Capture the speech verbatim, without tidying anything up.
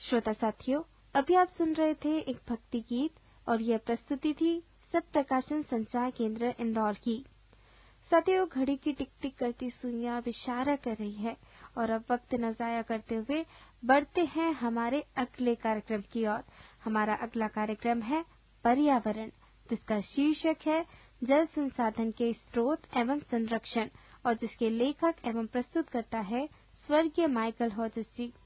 श्रोता साथियों, अभी आप सुन रहे थे एक भक्ति गीत और यह प्रस्तुति थी सत्य प्रकाशन संचार केंद्र इंदौर की। साथियों, घड़ी की टिक टिक करती सुइयां अब इशारा कर रही है और अब वक्त न जाया करते हुए बढ़ते हैं हमारे अगले कार्यक्रम की ओर। हमारा अगला कार्यक्रम है पर्यावरण, जिसका शीर्षक है जल संसाधन के स्रोत एवं संरक्षण और जिसके लेखक एवं प्रस्तुतकर्ता है स्वर्गीय माइकल हॉजेस जी।